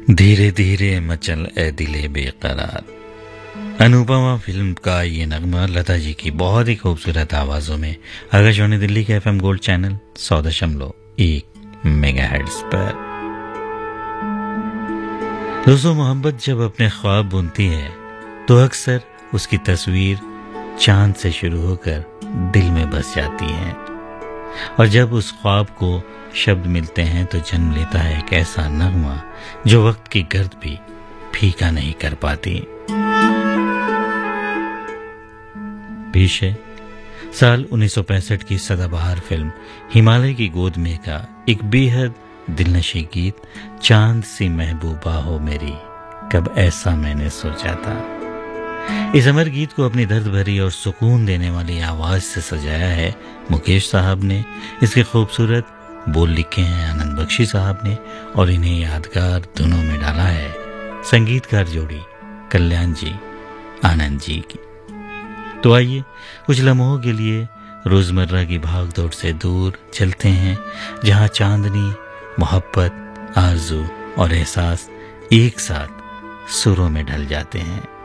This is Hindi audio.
धीरे धीरे मचल ए दिले बेकरार। अनुपमा फिल्म का ये नगमा लता जी की बहुत ही खूबसूरत आवाजों में आकाशवाणी दिल्ली के एफएम गोल्ड चैनल 100.1 मेगाहर्ट्ज पर। दोस्तों, मोहब्बत जब अपने ख्वाब बुनती है तो अक्सर उसकी तस्वीर चांद से शुरू होकर दिल में बस जाती है, और जब उस ख्वाब को शब्द मिलते हैं तो जन्म लेता है एक ऐसा नगमा जो वक्त की गर्द भी फीका नहीं कर पाती। पेश है साल 1965 की सदाबहार फिल्म हिमालय की गोद में का एक बेहद दिलनशी गीत, चांद सी महबूबा हो मेरी, कब ऐसा मैंने सोचा था। इस अमर गीत को अपनी दर्द भरी और सुकून देने वाली आवाज से सजाया है मुकेश साहब ने। इसके खूबसूरत बोल लिखे हैं आनंद बख्शी साहब ने, और इन्हें यादगार धुनों में डाला है संगीतकार जोड़ी कल्याण जी आनंद जी की। तो आइए कुछ लम्हों के लिए रोजमर्रा की भागदौड़ से दूर चलते हैं, जहां चांदनी, मोहब्बत, आरजू और एहसास एक साथ सुरों में ढल जाते हैं।